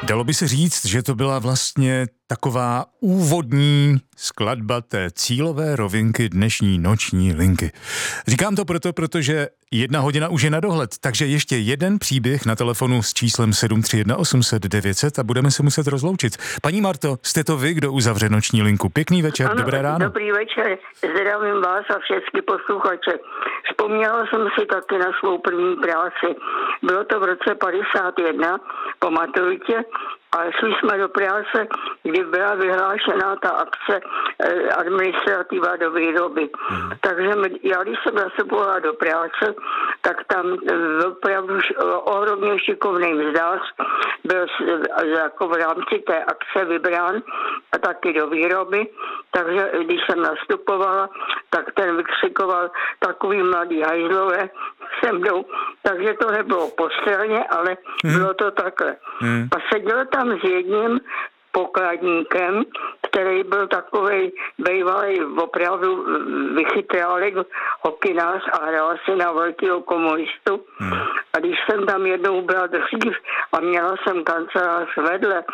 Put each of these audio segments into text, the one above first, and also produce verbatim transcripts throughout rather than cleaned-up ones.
Dalo by se říct, že to byla vlastně taková úvodní skladba té cílové rovinky dnešní noční linky. Říkám to proto, protože jedna hodina už je na dohled, takže ještě jeden příběh na telefonu s číslem sedm tři jedna osm set devět set a budeme se muset rozloučit. Paní Marto, jste to vy, kdo uzavře noční linku. Pěkný večer, ano, dobré ráno. Dobrý večer, zdravím vás a všechny posluchače. Vzpomněla jsem si taky na svou první práci. Bylo to v roce padesát jedna po maturitě a šli jsme do práce, kdy byla vyhlášená ta akce eh, administrativa do výroby. Hmm. Takže já, když jsem nastupovala do práce, tak tam opravdu ohromně šikovný vzdář byl jako v rámci té akce vybrán a taky do výroby. Takže když jsem nastupovala, tak ten vykřikoval takový mladý hajzlové se mnou. Takže to nebylo postranně, ale hmm. bylo to takhle. Hmm. A seděl tam s jedním pokladníkem, který byl takovej bývalý opravdu vychytrálek hokynář a hrál si na velkého komunistu. Hmm. A když jsem tam jednou byla dřív a měla jsem kancelář vedle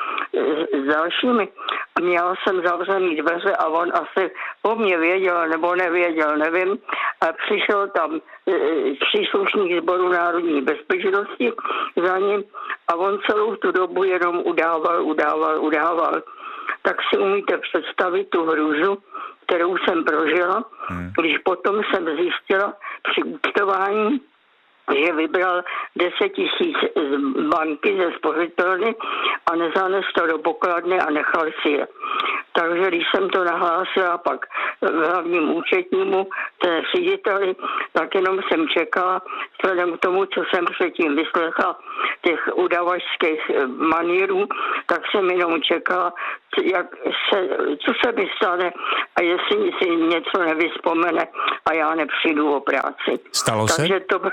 s dalšími a měla jsem zavřený dveře a on asi o mě věděl nebo nevěděl, nevím. A přišel tam příslušník Sboru národní bezpečnosti za ním a on celou tu dobu jenom udával, udával, udával. Tak si umíte představit tu hrůzu, kterou jsem prožila, hmm. když potom jsem zjistila při účtování, že vybral deset tisíc z banky, ze spořitelny a nezanes to do pokladny a nechal si je. Takže když jsem to nahlásila pak hlavním účetnímu, té řediteli, tak jenom jsem čekala, vzhledem k tomu, co jsem předtím vyslechla, těch udavačských manírů, tak jsem jenom čekala, jak se, co se mi stane a jestli si něco nevyspomene a já nepřijdu o práci. Stalo Takže se? To byl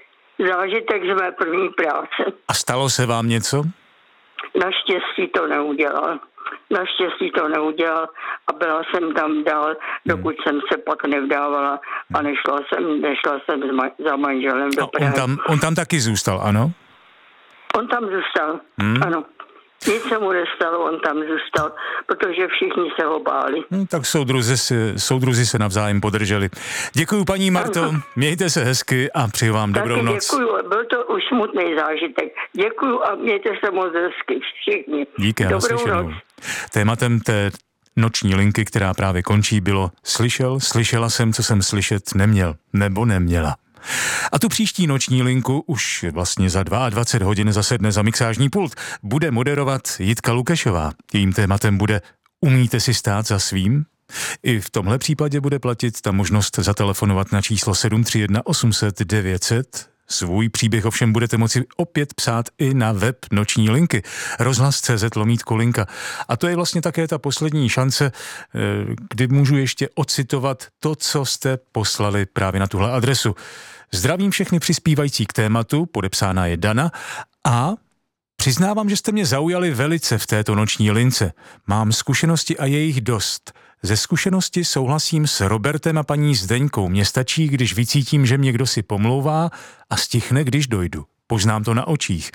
zážitek z mé první práce. A stalo se vám něco? Naštěstí to neudělal. Naštěstí to neudělal a byla jsem tam dál, dokud hmm. jsem se pak nevdávala a nešla jsem, nešla jsem za manželem do Prahy. On tam, on tam taky zůstal, ano? On tam zůstal, hmm. ano. Nic se mu nestalo, on tam zůstal, protože všichni se ho báli. Hmm, tak soudruzi se, soudruzi se navzájem podrželi. Děkuju, paní Marto, ano. Mějte se hezky a přeju vám taky dobrou noc. Děkuju, byl to už smutný zážitek. Děkuju a mějte se moc hezky všichni. Díky, dobrou noc. Tématem té noční linky, která právě končí, bylo slyšel, slyšela jsem, co jsem slyšet neměl, nebo neměla. A tu příští noční linku už vlastně za dvacet dva hodin zasedne za mixážní pult. Bude moderovat Jitka Lukešová. Jejím tématem bude Umíte si stát za svým? I v tomhle případě bude platit ta možnost zatelefonovat na číslo sedm tři jedna osm set devět set. Svůj příběh ovšem budete moci opět psát i na web noční linky. rozhlas tečka cé zet lomítko linka. A to je vlastně také ta poslední šance, kdy můžu ještě ocitovat to, co jste poslali právě na tuhle adresu. Zdravím všechny přispívající k tématu, podepsána je Dana a přiznávám, že jste mě zaujali velice v této noční lince. Mám zkušenosti a je jich dost. Ze zkušenosti souhlasím s Robertem a paní Zdeňkou. Mně stačí, když vycítím, že mě kdo si pomlouvá a stichne, když dojdu. Poznám to na očích.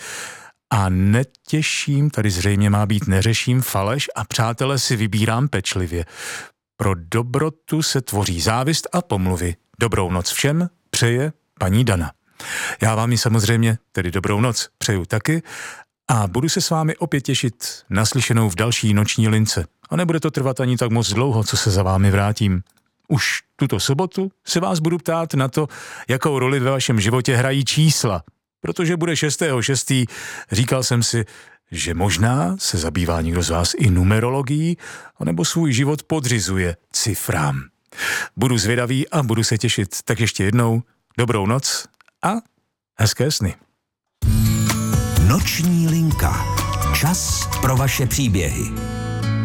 A netěším, tady zřejmě má být neřeším faleš a přátele si vybírám pečlivě. Pro dobrotu se tvoří závist a pomluvy. Dobrou noc všem přeje paní Dana. Já vám ji samozřejmě, tedy dobrou noc, přeju taky a budu se s vámi opět těšit naslyšenou v další noční lince. A nebude to trvat ani tak moc dlouho, co se za vámi vrátím. Už tuto sobotu se vás budu ptát na to, jakou roli ve vašem životě hrají čísla. Protože bude šestého šestého říkal jsem si, že možná se zabývá někdo z vás i numerologií, anebo svůj život podřizuje cifrám. Budu zvědavý a budu se těšit. Tak ještě jednou dobrou noc a hezké sny. Noční linka. Čas pro vaše příběhy.